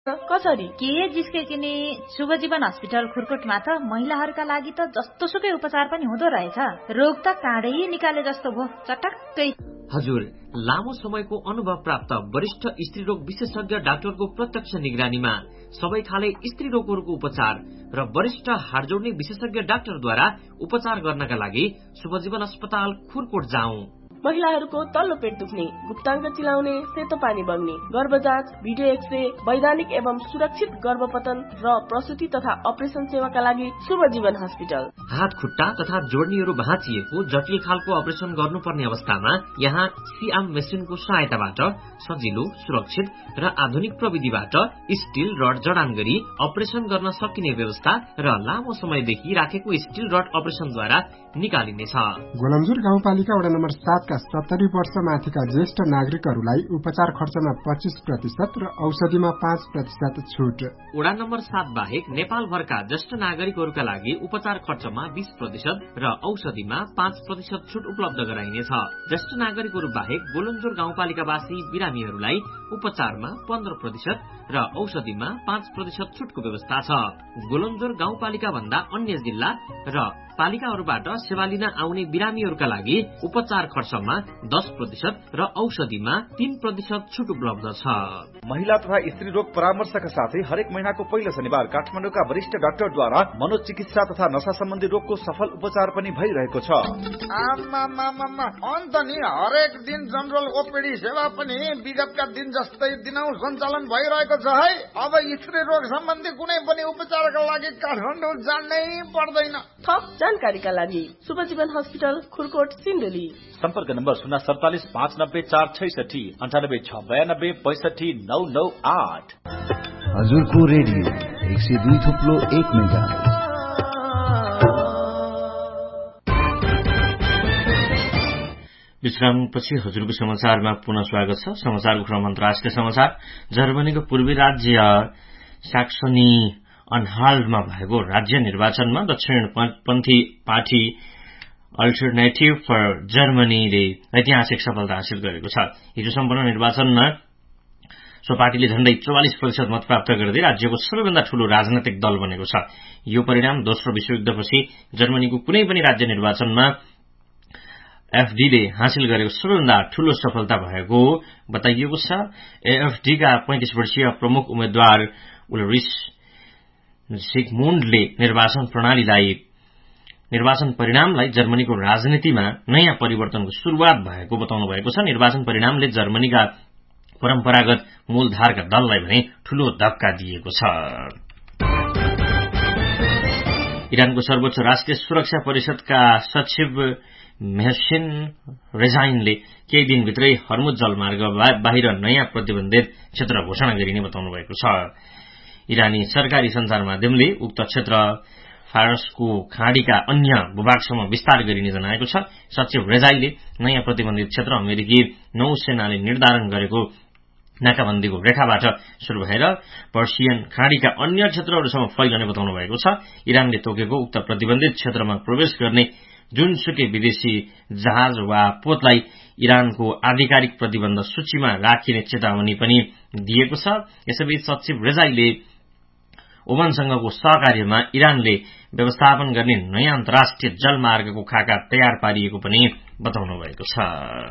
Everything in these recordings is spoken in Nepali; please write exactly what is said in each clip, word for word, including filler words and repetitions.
कसरी के जिस्केकिने शुभजीवन हस्पिटल खुरकोटमा त महिलाहरूका लागि त जस्तोसुकै उपचार पनि हुँदो रहेछ। रोग त काँडै निकाले जस्तो भो चटक्कै। हजुर, लामो समयको अनुभव प्राप्त वरिष्ठ स्त्रीरोग विशेषज्ञ डाक्टरको प्रत्यक्ष निगरानीमा सबै खाले स्त्री रोगहरूको उपचार र वरिष्ठ हाडजोड्ने विशेषज्ञ डाक्टरद्वारा उपचार गर्नका लागि शुभजीवन अस्पताल खुरकोट जाउँ। महिलाहरूको तल्लो पेट दुख्ने, गुप्ताङ्ग चिलाउने, सेतो पानी बग्ने, गर्भ जाँच, भिडियो एक्सरे, वैधानिक एवं सुरक्षित गर्भपतन र प्रसुति तथा अपरेसन सेवाका लागि शुभजीवन हस्पिटल। हात खुट्टा तथा जोड्नीहरू भाँचिएको जटिल खालको अपरेसन गर्नुपर्ने अवस्थामा यहाँ सिआम मेसिनको सहायताबाट सजिलो, सुरक्षित र आधुनिक प्रविधिबाट स्टील रड जडान गरी अपरेसन गर्न सकिने व्यवस्था र लामो समयदेखि राखेको स्टील रड अपरेसनद्वारा निकालिनेछ। गोलमजुर गाउँपालिका वडा नम्बर सात का सत्तरी वर्ष माथिका ज्येष्ठ नागरिकहरूलाई उपचार खर्चमा पच्चीस प्रतिशत र औषधिमा पाँच प्रतिशत छुट। वडा नम्बर सात बाहेक नेपालभरका ज्येष्ठ नागरिकहरूका लागि उपचार खर्चमा बीस प्रतिशत र औषधिमा पाँच प्रतिशत छुट उपलब्ध गराइनेछ। ज्येष्ठ नागरिकहरू बाहेक गोलमजुर गाउँपालिकावासी बिरामीहरूलाई उपचारमा पन्ध्र प्रतिशत र औषधिमा पाँच प्रतिशत छुटको व्यवस्था छ। गोलमजुर गाउँपालिका भन्दा अन्य जिल्ला र पालिकाहरूबाट सेवा लिन आउने बिरामीहरूका लागि उपचार खर्चमा दस प्रतिशत र औषधिमा तीन प्रतिशत छुट उपलब्ध छ। महिला तथा स्त्री रोग परामर्शका साथै हरेक महिनाको पहिलो शनिबार काठमाडौँका वरिष्ठ डाक्टरद्वारा मनोचिकित्सा तथा नशा सम्बन्धी रोगको सफल उपचार पनि भइरहेको छ। अन्त नि हरेक दिन जनरल ओपीडी सेवा पनि विगतका दिन जस्तै दिनौ सञ्चालन भइरहेको छ है। अब स्त्री रोग सम्बन्धी कुनै पनि उपचारका लागि काठमाडौँ जानै पर्दैन। थप जानकारीका लागि शुभजीवन हस्पिटल खुरकोट सिन्धुली। सम्पर्क नम्बर शून्य सडतालिस पाँच नब्बे चार छैसठी अन्ठानब्बे छ बयानब्बे पैसठी नौ नौ आठ। हजुरको रेडियो एक सय दुई थुप्लो एक मेगा। विश्रामपछि हजुरको समाचारमा पुनः स्वागत छ। समाचारको क्रम अन्तर्राष्ट्रिय समाचार। जर्मनीको पूर्वी राज्य साक्सनी अनहाल्टमा भएको राज्य निर्वाचनमा दक्षिणपन्थी पार्टी अल्टरनेटिभ फर जर्मनीले ऐतिहासिक सफलता हासिल गरेको छ। हिजो सम्पन्न निर्वाचनमा सो पार्टीले झण्डै चौवालिस प्रतिशत मत प्राप्त गर्दै राज्यको सबैभन्दा ठूलो राजनैतिक दल बनेको छ। यो परिणाम दोस्रो विश्वयुद्धपछि जर्मनीको कुनै पनि राज्य निर्वाचनमा एफडीले हासिल गरेको सबैभन्दा ठूलो सफलता भएको बताइएको छ। एएफडीका पैंतिस वर्षीय प्रमुख उम्मेद्वार उल्रिच सिगमुन्डले निर्वाचन प्रणालीलाई निर्वाचन परिणामलाई जर्मनीको राजनीतिमा नयाँ परिवर्तनको शुरूआत भएको बताउनु भएको छ। निर्वाचन परिणामले जर्मनीका परम्परागत मूलधारका दललाई भने ठूलो धक्का दिएको छ। इरानको सर्वोच्च राष्ट्रिय सुरक्षा परिषदका सचिव मेहसिन रेजाइनले केही दिनभित्रै हर्मुज जलमार्ग बाहिर नयाँ प्रतिबन्धित क्षेत्र घोषणा गरिने बताउनु भएको छ। इरानी सरकारी संचार माध्यमले उक्त क्षेत्र फारसको खाडीका अन्य भूभागसम्म विस्तार गरिने जनाएको छ। सचिव रेजाईले नयाँ प्रतिबन्धित क्षेत्र अमेरिकी नौसेनाले निर्धारण गरेको नाकाबन्दीको रेखाबाट शुरू भएर पर्सियन खाडीका अन्य क्षेत्रहरूसम्म फैलने बताउनु भएको छ। इरानले तोकेको उक्त प्रतिबन्धित क्षेत्रमा प्रवेश गर्ने जुनसुकै विदेशी जहाज वा पोतलाई इरानको आधिकारिक प्रतिबन्ध सूचीमा राखिने चेतावनी पनि दिएको छ। यसैबीच सचिव रेजाईले ओमनसँगको सहकार्यमा इरानले व्यवस्थापन गर्ने नयाँ अन्तर्राष्ट्रिय जलमार्गको खाका तयार पारिएको पनि बताउनु भएको छ।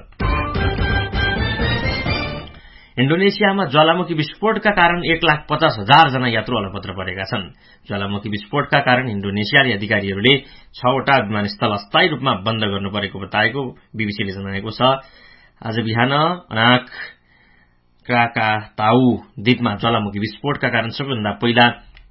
इण्डोनेसियामा ज्वालामुखी विस्फोटका कारण एक लाख पचास हजार जना यात्रु अलपत्र परेका छन्। ज्वालामुखी विस्फोटका कारण इण्डोनेसियाली अधिकारीहरूले छवटा विमानस्थल अस्थायी रूपमा बन्द गर्नु परेको बताएको बीबीसीले जनाएको छ। आज बिहान अनाक क्राकाताउ द्वीपमा ज्वालामुखी विस्फोटका कारण सबैभन्दा पहिला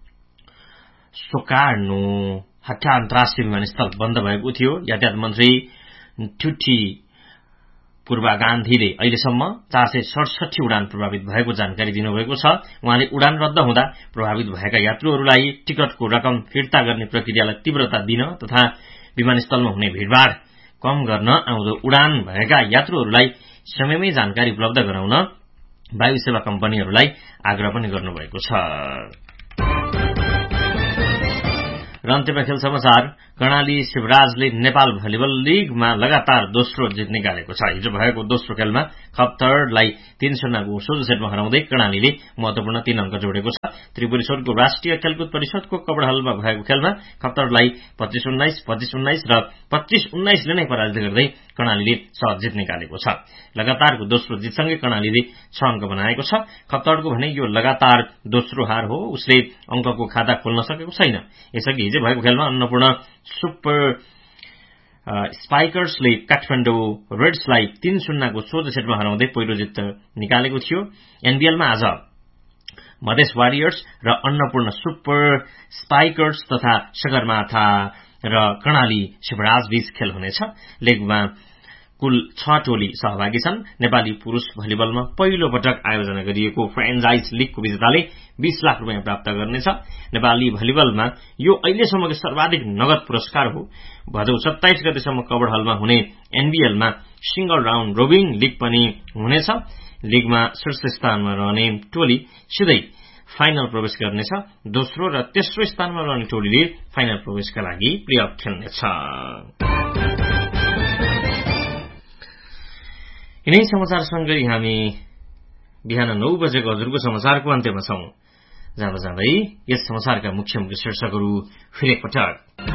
सोकार्नो हट्टा अन्तर्राष्ट्रिय विमानस्थल बन्द भएको थियो। यातायात मन्त्री ठुटी पूर्वा गान्धीले अहिलेसम्म चार सय सडसठी उडान प्रभावित भएको जानकारी दिनुभएको छ। उहाँले उडान रद्द हुँदा प्रभावित भएका यात्रुहरूलाई टिकटको रकम फिर्ता गर्ने प्रक्रियालाई तीव्रता दिन तथा विमानस्थलमा हुने भीड़भाड़ कम गर्न आउँदो उडान भएका यात्रुहरूलाई समयमै जानकारी उपलब्ध गराउन वायु सेवा कम्पनीहरूलाई आग्रह पनि गर्नुभएको छ। र अन्त्यमा खेल समाचार। कर्णाली शिवराजले नेपाल भलिबल लिगमा लगातार दोस्रो जित निकालेको छ। हिजो भएको दोस्रो खेलमा खप्तडलाई तीन शून्यको सोझो सेटमा हराउँदै कर्णालीले महत्वपूर्ण तीन अङ्क जोडेको छ। त्रिपुरेश्वरको राष्ट्रिय खेलकुद परिषदको कपडहलमा भएको खेलमा खप्तडलाई पच्चीस उन्नाइस पच्चीस उन्नाइस र पच्चीस उन्नाइसले नै पराजित गर्दै कर्णालीले सहज जित निकालेको छ। लगातारको दोस्रो जितसँगै कर्णालीले छ अङ्क बनाएको छ। खप्तडको भने यो लगातार दोस्रो हार हो। उसले अङ्कको खाता खोल्न सकेको छैन। यसअघि हिजो भएको खेलमा अन्नपूर्ण सुपर स्पाइकर्सले काठमाडौँ रेड्सलाई तीन शून्यको सोझो सेटमा हराउँदै पहिलो जित निकालेको थियो। एनबीएलमा आज मधेस वारियर्स र अन्नपूर्ण सुपर स्पाइकर्स तथा सगरमाथा र कर्णाली शिवराज बीच खेल हुनेछ। लेगमा कुल छ टोली सहभागी छन्। नेपाली पुरूष भलिबलमा पहिलो पटक आयोजना गरिएको फ्रेन्चाइज लीगको विजेताले बीस लाख रुपियाँ प्राप्त गर्नेछ। नेपाली भलिबलमा यो अहिलेसम्मको सर्वाधिक नगद पुरस्कार हो। भदौ सत्ताइस गतेसम्म कबडहलमा हुने एनबीएलमा सिंगल राउन्ड रोबिङ लीग पनि हुनेछ। लीगमा शीर्ष स्थानमा रहने टोली सिधै फाइनल प्रवेश गर्नेछ। दोस्रो र तेस्रो स्थानमा रहने टोलीले फाइनल प्रवेशका लागि प्लेअफ खेल्नेछ। यिनै समाचारसँगै हामी बिहान नौ बजेको हजुरको समाचारको अन्त्यमा छौं। जाँदा जाँदै यस समाचारका मुख्य मुख्य शीर्षकहरू फेरि एकपटक।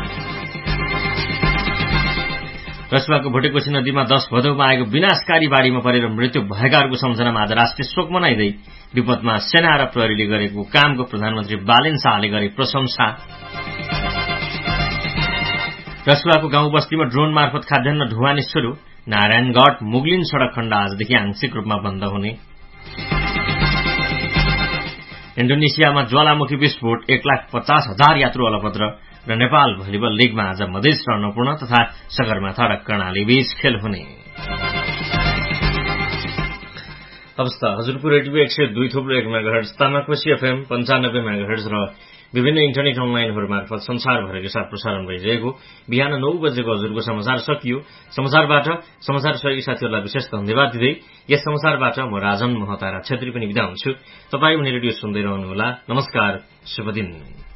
रसुवाको भोटेकोशी नदीमा दश भदौमा आएको विनाशकारी बाढ़ीमा परेर मृत्यु भएकाहरूको सम्झनामा आज राष्ट्रिय शोक मनाइँदै विपदमा सेना र प्रहरीले गरेको कामको प्रधानमन्त्री बालेन शाहले गरे प्रशंसा। रसुवाको गाउँ बस्तीमा ड्रोन मार्फत खाद्यान्न ढुवानी शुरू। नारायणगढ मुगलिन सड़क खण्ड आजदेखि आंशिक रूपमा बन्द हुने। इण्डोनेसियामा ज्वालामुखी विस्फोट एक लाख पचास हजार यात्रु अलपत्र र नेपाल भलिबल लीगमा आज मधेस र अन्नपूर्ण तथा सगरमाथा र कर्णाली बीच खेल हुने। अवस्था हजुरपुर रेडियो एक सय दुई थुप्रो एक मेगाहर्ज, तामाकोशी एफएम पञ्चानब्बे मेगाहर्ज र विभिन्न इन्टरनेट अनलाइनहरू मार्फत संसारभरकै साथ प्रसारण भइरहेको बिहान नौ बजेको हजुरको समाचार सकियो। समाचारबाट समाचार सहयोगी साथीहरूलाई विशेष धन्यवाद दिँदै यस समाचारबाट म राजन महतारा छेत्री पनि बिदा हुन्छु। तपाईँ पनि रेडियो सुन्दै रहनुहोला। नमस्कार, शुभ दिन।